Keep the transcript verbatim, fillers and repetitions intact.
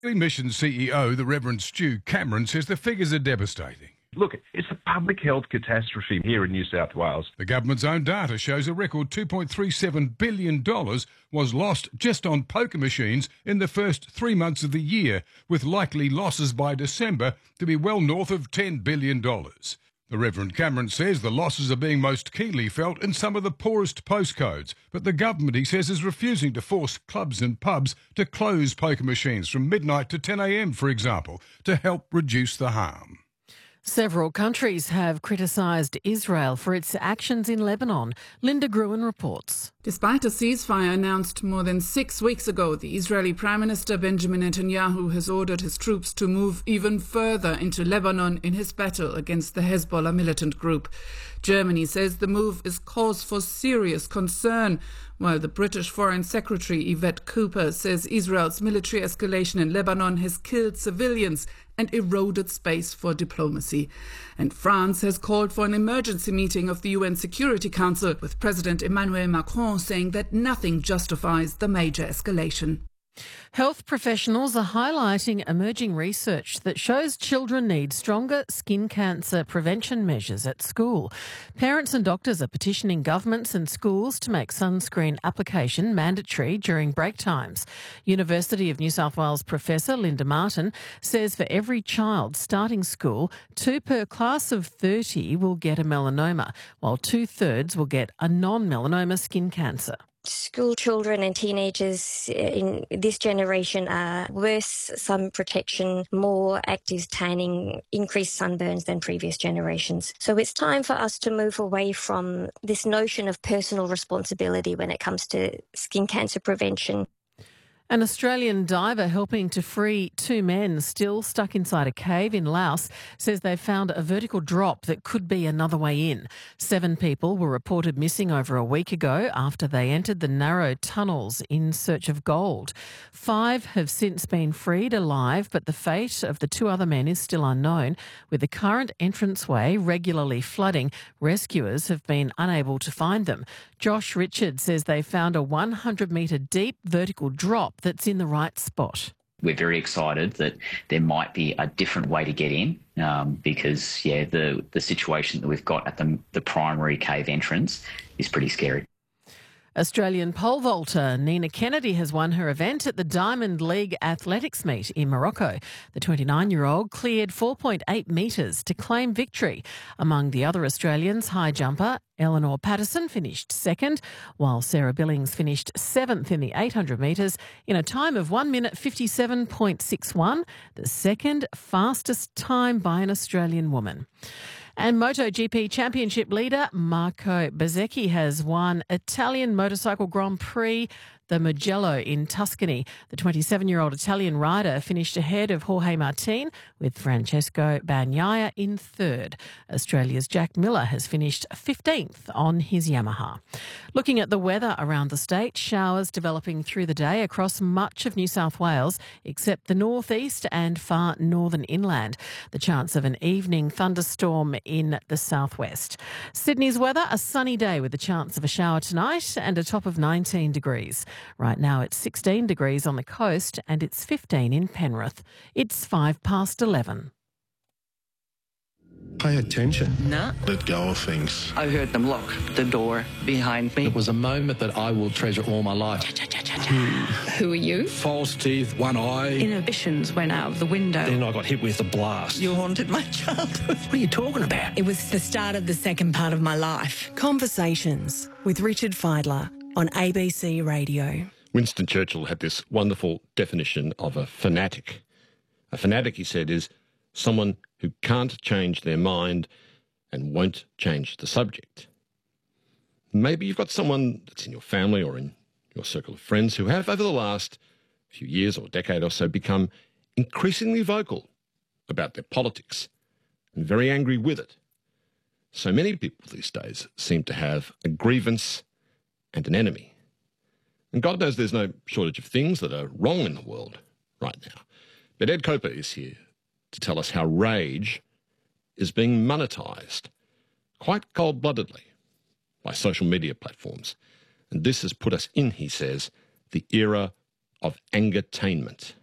Mission C E O, the Reverend Stu Cameron, says the figures are devastating. Look, it's a public health catastrophe here in New South Wales. The government's own data shows a record two point three seven billion dollars was lost just on poker machines in the first three months of the year, with likely losses by December to be well north of ten billion dollars. The Reverend Cameron says the losses are being most keenly felt in some of the poorest postcodes, but the government, he says, is refusing to force clubs and pubs to close poker machines from midnight to ten a m, for example, to help reduce the harm. Several countries have criticised Israel for its actions in Lebanon. Linda Gruen reports. Despite a ceasefire announced more than six weeks ago, the Israeli Prime Minister Benjamin Netanyahu has ordered his troops to move even further into Lebanon in his battle against the Hezbollah militant group. Germany says the move is cause for serious concern, while the British Foreign Secretary Yvette Cooper says Israel's military escalation in Lebanon has killed civilians and eroded space for diplomacy. And France has called for an emergency meeting of the U N Security Council, with President Emmanuel Macron saying that nothing justifies the major escalation. Health professionals are highlighting emerging research that shows children need stronger skin cancer prevention measures at school. Parents and doctors are petitioning governments and schools to make sunscreen application mandatory during break times. University of New South Wales professor Linda Martin says for every child starting school, two per class of thirty will get a melanoma, while two-thirds will get a non-melanoma skin cancer. School children and teenagers in this generation are worse sun protection, more active tanning, increased sunburns than previous generations. So it's time for us to move away from this notion of personal responsibility when it comes to skin cancer prevention. An Australian diver helping to free two men still stuck inside a cave in Laos says they found a vertical drop that could be another way in. Seven people were reported missing over a week ago after they entered the narrow tunnels in search of gold. Five have since been freed alive, but the fate of the two other men is still unknown. With the current entranceway regularly flooding, rescuers have been unable to find them. Josh Richards says they found a one hundred metre deep vertical drop that's in the right spot. We're very excited that there might be a different way to get in um, because, yeah, the, the situation that we've got at the, the primary cave entrance is pretty scary. Australian pole vaulter Nina Kennedy has won her event at the Diamond League Athletics meet in Morocco. The twenty-nine-year-old cleared four point eight metres to claim victory. Among the other Australians, high jumper Eleanor Patterson finished second, while Sarah Billings finished seventh in the eight hundred metres in a time of one minute fifty-seven point six one, the second fastest time by an Australian woman. And MotoGP Championship leader Marco Bezzecchi has won Italian Motorcycle Grand Prix, the Mugello in Tuscany. The twenty-seven-year-old Italian rider finished ahead of Jorge Martin, with Francesco Bagnaia in third. Australia's Jack Miller has finished fifteenth on his Yamaha. Looking at the weather around the state, showers developing through the day across much of New South Wales, except the northeast and far northern inland. The chance of an evening thunderstorm in the southwest. Sydney's weather, a sunny day with a chance of a shower tonight and a top of nineteen degrees. Right now it's sixteen degrees on the coast and it's fifteen in Penrith. It's five past eleven. Pay attention. No. Let go of things. I heard them lock the door behind me. It was a moment that I will treasure all my life. Who are you? False teeth, one eye. Inhibitions went out of the window. Then I got hit with a blast. You haunted my childhood. What are you talking about? It was the start of the second part of my life. Conversations with Richard Fidler on A B C Radio. Winston Churchill had this wonderful definition of a fanatic. A fanatic, he said, is someone who can't change their mind and won't change the subject. Maybe you've got someone that's in your family or in your circle of friends who have, over the last few years or decade or so, become increasingly vocal about their politics and very angry with it. So many people these days seem to have a grievance and an enemy. And God knows there's no shortage of things that are wrong in the world right now. But Ed Coper is here to tell us how rage is being monetised quite cold-bloodedly by social media platforms. And this has put us in, he says, the era of angertainment.